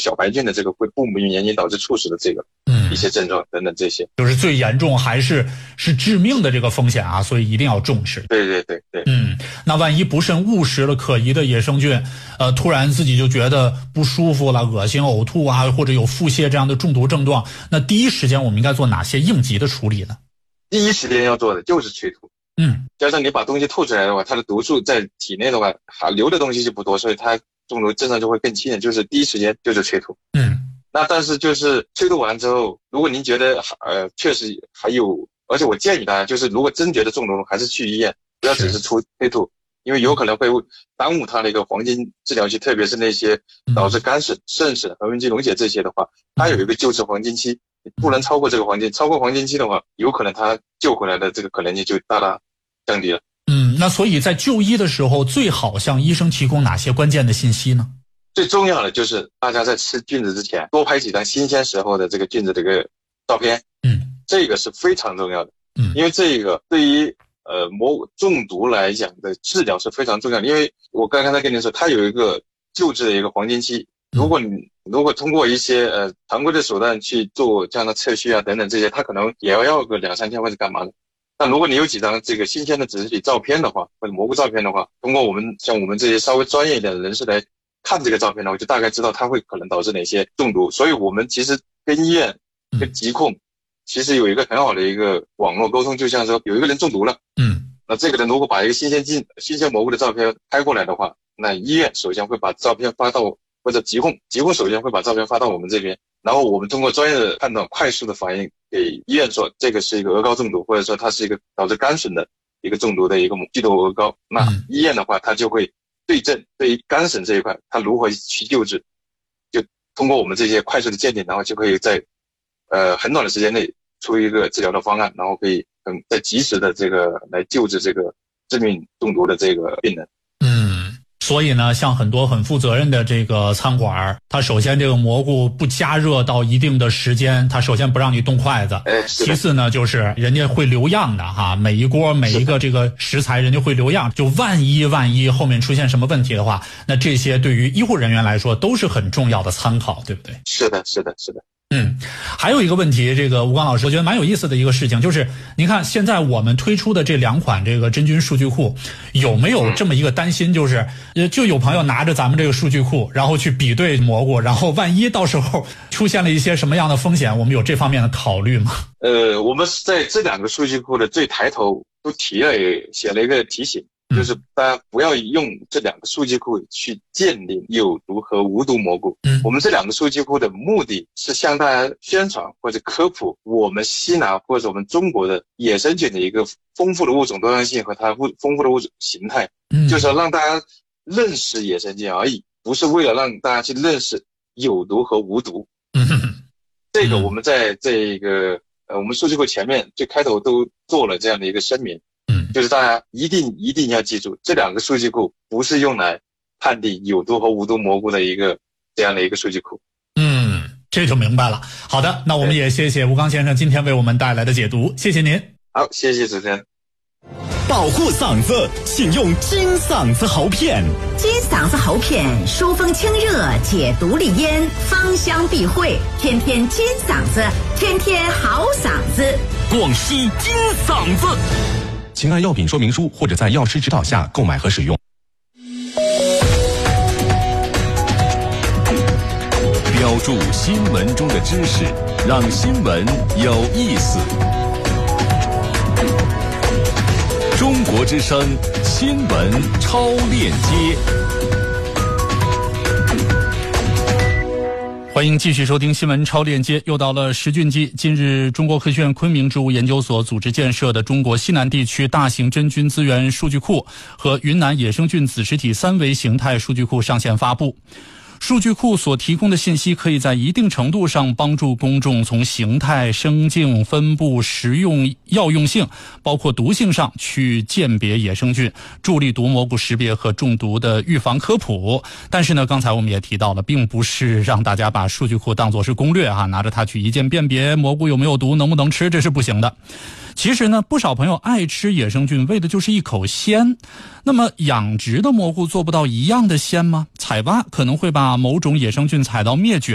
小白菌的这个会不明原因导致猝死的这个一些症状等等这些， 就是最严重还是致命的这个风险啊，所以一定要重视。 对。 那万一不慎误食了可疑的野生菌，突然自己就觉得不舒服了，恶心、呕吐啊，或者有腹泻这样的中毒症状，那第一时间我们应该做哪些应急的处理呢？ 第一时间要做的就是催吐。加上你把东西吐出来的话，它的毒素在体内的话，留的东西就不多，所以它中毒症状就会更轻，就是第一时间就是催吐。那但是就是催吐完之后，如果您觉得确实还有，而且我建议大家就是如果真觉得中毒了，还是去医院，不要只是催吐，因为有可能会耽误它的一个黄金治疗期，特别是那些导致肝损、肾损、横纹肌溶解这些的话，它有一个救治黄金期，不能超过这个黄金，超过黄金期的话，有可能它救回来的这个可能性就大大降低了。 那所以在就医的时候，最好向医生提供哪些关键的信息呢？ 最重要的就是大家在吃菌子之前，多拍几张新鲜时候的这个菌子的一个照片。这个是非常重要的。因为这个对于蘑菇中毒来讲的治疗是非常重要的，因为我刚才跟您说，它有一个救治的一个黄金期。如果通过一些常规的手段去做这样的测序啊等等这些，它可能也要个2-3天或者干嘛的。但如果你有几张这个新鲜的指示体照片的话，或者蘑菇照片的话，通过我们这些稍微专业一点的人士来看这个照片的话，就大概知道它会可能导致哪些中毒。所以我们其实跟医院跟疾控其实有一个很好的一个网络沟通，就像说有一个人中毒了，那这个人如果把一个新鲜蘑菇的照片拍过来的话，那医院首先会把照片发到，或者疾控首先会把照片发到我们这边，然后我们通过专业的判断快速的反应给医院说这个是一个鹅膏中毒，或者说它是一个导致肝损的一个中毒的一个剧毒鹅膏。那医院的话它就会对症，对于肝损这一块它如何去救治，就通过我们这些快速的鉴定，然后就可以在很短的时间内出一个治疗的方案，然后可以在及时的这个来救治这个致命中毒的这个病人。 所以呢，像很多很负责任的这个餐馆，它首先这个蘑菇不加热到一定的时间，它首先不让你动筷子。其次呢，就是人家会留样的哈，每一锅每一个这个食材人家会留样，就万一后面出现什么问题的话，那这些对于医护人员来说都是很重要的参考，对不对？ 是的。 还有一个问题，这个吴刚老师，我觉得蛮有意思的一个事情，就是您看现在我们推出的这2款这个真菌数据库，有没有这么一个担心，就是就有朋友拿着咱们这个数据库，然后去比对蘑菇，然后万一到时候出现了一些什么样的风险，我们有这方面的考虑吗？ 我们在这2个数据库的最抬头都写了一个提醒，就是大家不要用这2个数据库去鉴定有毒和无毒蘑菇。我们这2个数据库的目的是向大家宣传或者科普我们西南或者我们中国的野生菌的一个丰富的物种多样性和它丰富的物种形态，就是要让大家认识野生菌而已，不是为了让大家去认识有毒和无毒。这个我们在这个我们数据库前面最开头都做了这样的一个声明。就是大家一定要记住，这2个数据库不是用来判定有毒和无毒蘑菇的这样的一个数据库。 这就明白了。好的，那我们也谢谢吴刚先生今天为我们带来的解读，谢谢您。 好，谢谢主持人。 保护嗓子，请用金嗓子喉片。 金嗓子喉片疏风清热，解毒利咽，芳香避秽，天天金嗓子，天天好嗓子。 广西金嗓子。请按药品说明书或者在药师指导下购买和使用。标注新闻中的知识，让新闻有意思。中国之声新闻超链接。 欢迎继续收听新闻超链接，又到了时菌季。近日，中国科学院昆明植物研究所组织建设的中国西南地区大型真菌资源数据库和云南野生菌子实体3维形态数据库上线发布。数据库所提供的信息可以在一定程度上帮助公众从形态、生境、分布、食用、药用性，包括毒性上去鉴别野生菌，助力毒蘑菇识别和中毒的预防科普。但是呢，刚才我们也提到了，并不是让大家把数据库当作是攻略拿着它去一键辨别蘑菇有没有毒，能不能吃，这是不行的。其实呢，不少朋友爱吃野生菌，为的就是一口鲜。那么养殖的蘑菇做不到一样的鲜吗？采挖可能会把某种野生菌采到灭绝